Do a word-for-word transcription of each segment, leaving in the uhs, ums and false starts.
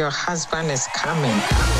your husband is coming.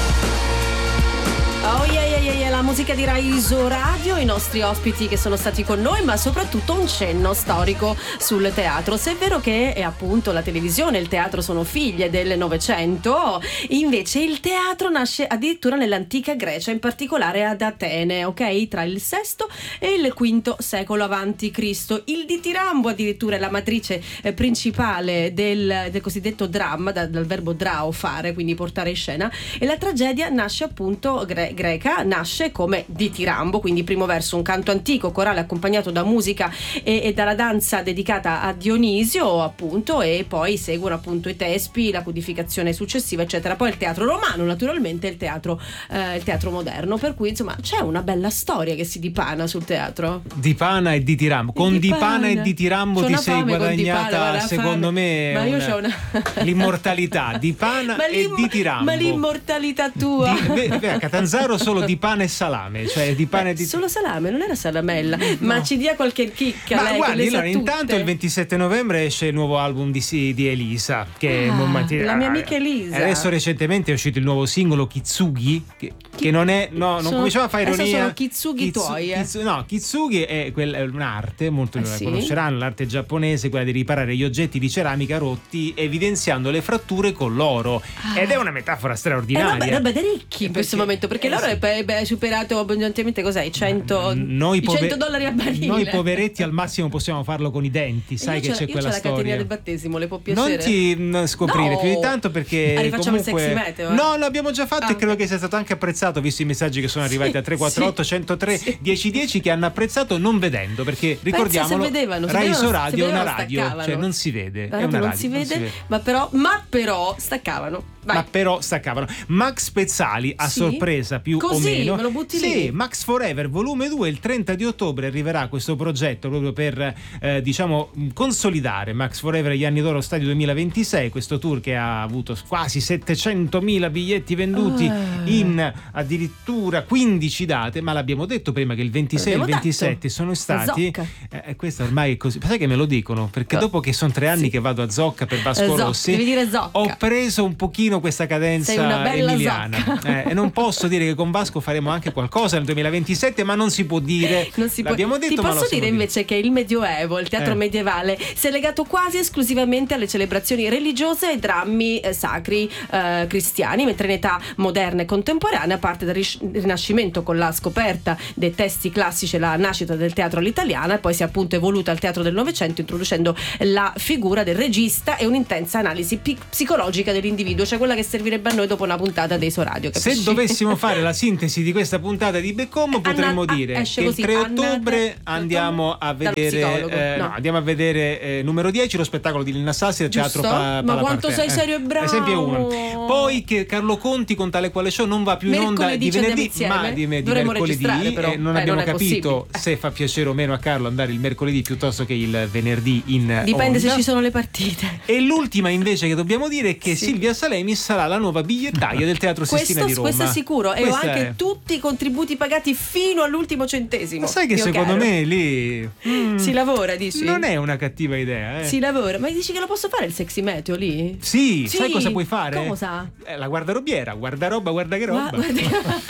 Oh yeah, yeah, yeah, yeah, la musica di Rai Isoradio, i nostri ospiti che sono stati con noi, ma soprattutto un cenno storico sul teatro. Se è vero che è appunto la televisione e il teatro sono figlie del Novecento, invece il teatro nasce addirittura nell'antica Grecia, in particolare ad Atene, ok? Tra il sesto e il quinto secolo avanti Cristo. Il ditirambo addirittura è la matrice eh, principale del, del cosiddetto dramma, da, dal verbo drao, fare, quindi portare in scena, e la tragedia nasce appunto gre- greca, nasce come ditirambo, quindi primo verso un canto antico, corale accompagnato da musica e, e dalla danza dedicata a Dionisio appunto, e poi seguono appunto i tespi, la codificazione successiva eccetera, poi il teatro romano naturalmente, il teatro, eh, il teatro moderno, per cui insomma c'è una bella storia che si dipana sul teatro. Dipana e ditirambo, con dipana e ditirambo ti sei guadagnata secondo me ma io una... c'ho una... l'immortalità, dipana e ditirambo. Ma l'immortalità tua, di, beh, a Catanzaro solo di pane e salame, cioè di pane Beh, e di... solo salame, non era salamella, no. Ma ci dia qualche chicca. Ma lei, guardi, allora, tutte. intanto il ventisette novembre esce il nuovo album di, di Elisa, che ah, è la mia amica Elisa. Adesso recentemente è uscito il nuovo singolo Kitsugi, che, che non è, no, non sono, cominciava a fare ironia. Adesso sono Kitsugi Kitsu, tuoi eh. Kitsu, no, Kitsugi è, quel, è un'arte, molto eh la sì. conosceranno, l'arte giapponese, quella di riparare gli oggetti di ceramica rotti evidenziando le fratture con l'oro, ah. ed è una metafora straordinaria. È roba, roba da ricchi in questo perché, momento, perché eh, l'oro sì. è, è superato abbondantemente, cos'è? I cento, noi i pover- cento dollari a barile. Noi poveretti al massimo possiamo farlo con i denti, sai io che c'è io quella c'ho storia. la catena del battesimo, le può piacere? Non ti mh, scoprire no. più di tanto perché ah, rifacciamo comunque... il sexy meteo eh? No, l'abbiamo già fatto ah, e credo okay. che sia stato anche apprezzato, visto i messaggi che sono arrivati sì, a tre quattro otto sì, uno zero tre sì. dieci dieci che hanno apprezzato non vedendo, perché ricordiamolo, se vedevano, se Rai vedevano, Iso Radio è una radio, staccavano. cioè non si vede, la è una non radio, si vede, non si vede. ma però ma però staccavano. Vai. Ma però staccavano. Max Pezzali a sì? sorpresa più Così, o meno. me lo butti sì, lì. Max Forever volume due il trenta di ottobre arriverà questo progetto proprio per eh, diciamo consolidare Max Forever agli anni d'oro Stadio duemilaventisei, questo tour che ha avuto quasi settecentomila biglietti venduti oh. in addirittura quindici date, ma l'abbiamo detto prima che il ventisei e il ventisette detto. Sono stati eh, questo ormai è così. Sai che me lo dicono? Perché oh. dopo che sono tre anni sì. che vado a Zocca per Vasco Zocca, Rossi, devi dire Zocca. Ho preso un pochino questa cadenza emiliana eh, e non posso dire che con Vasco faremo anche qualcosa nel duemilaventisette, ma non si può dire, non si l'abbiamo può. detto. Ti posso dire invece dire. che il Medioevo, il teatro eh. medievale, si è legato quasi esclusivamente alle celebrazioni religiose e ai drammi eh, sacri eh, cristiani, mentre in età moderna e contemporanea parte dal Rinascimento con la scoperta dei testi classici e la nascita del teatro all'italiana, e poi si è appunto evoluta al teatro del Novecento introducendo la figura del regista e un'intensa analisi pi- psicologica dell'individuo, cioè quella che servirebbe a noi dopo una puntata dei Iso Radio, capisci? Se dovessimo fare la sintesi di questa puntata di Beccom potremmo Anna, dire che così, il tre ottobre andiamo a vedere eh, no. No, andiamo a vedere eh, numero dieci, lo spettacolo di Lina Sassi al Teatro pa- Ma quanto sei serio eh, e bravo. Esempio uno. Poi che Carlo Conti con Tale Quale Show non va più in onda di venerdì ma di, di mercoledì però, eh, non eh, abbiamo non capito se fa piacere o meno a Carlo andare il mercoledì piuttosto che il venerdì in dipende onda. Se ci sono le partite. E l'ultima invece che dobbiamo dire è che sì. Silvia Salemi sarà la nuova bigliettaia del Teatro Sistina questo, di Roma. Questo è sicuro. Questa e ho anche è... tutti i contributi pagati fino all'ultimo centesimo. Ma sai che secondo caro. me lì mm, si lavora, dici? Non è una cattiva idea, eh. Si lavora. Ma dici che lo posso fare il sexy meteo lì? Sì, sì. Sai cosa puoi fare? Cosa? Eh, la guardarobiera, guarda roba, guarda che roba. Ma, guarda...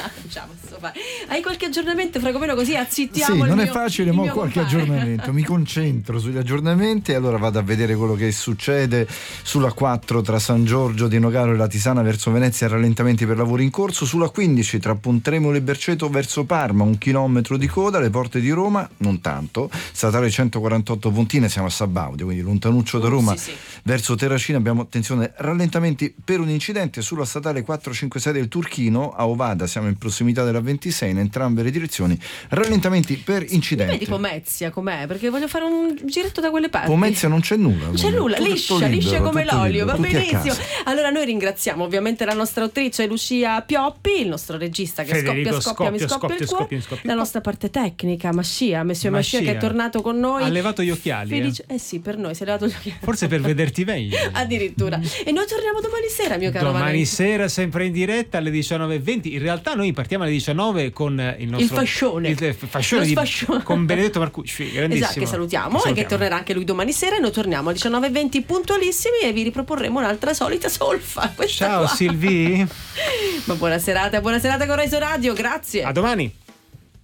Hai qualche aggiornamento, Fragomeno, così azzittiamo? Sì, il non mio, è facile, ma ho qualche compare. aggiornamento. Mi concentro sugli aggiornamenti e allora vado a vedere quello che succede sulla quattro tra San Giorgio di Nogaro e la Tisana verso Venezia, rallentamenti per lavori in corso. Sulla quindici tra Pontremolo e Berceto verso Parma, un chilometro di coda. Le porte di Roma non tanto, statale centoquarantotto Pontine, siamo a Sabaudia, quindi lontanuccio da Roma, sì, sì. verso Terracina abbiamo, attenzione, rallentamenti per un incidente sulla statale quattrocentocinquantasei del Turchino a Ovada, siamo in prossimità della ventisei in entrambe le direzioni, rallentamenti per incidenti. Vedi Pomezia com'è? Perché voglio fare un giretto da quelle parti. Pomezia non c'è nulla, non c'è nulla, liscia, libero, liscia come l'olio, libero, va benissimo. Allora noi ringraziamo ovviamente la nostra autrice Lucia Pioppi, il nostro regista che Federico scoppia, scoppia, mi scoppia, scoppia il cuore, scoppia, scoppia. la nostra parte tecnica, Mascia, Monsieur Mascia, che è tornato con noi. Ha levato gli occhiali. Felice... Eh? eh sì, per noi si è levato gli occhiali. Forse per vederti meglio. Addirittura. E noi torniamo domani sera, mio caro Domani Valenti. sera sempre in diretta alle diciannove e venti. In realtà noi partiamo alle diciannove con il nostro il fascione, il fascione, di, fascione. con Benedetto Marcucci, grandissimo. Esatto, che salutiamo, che salutiamo e che tornerà anche lui domani sera. E noi torniamo alle diciannove e venti puntualissimi e vi riproporremo un'altra solita solfa. Questa Ciao qua. Silvi. Ma buona serata, buona serata con Rai Radio, grazie. A domani.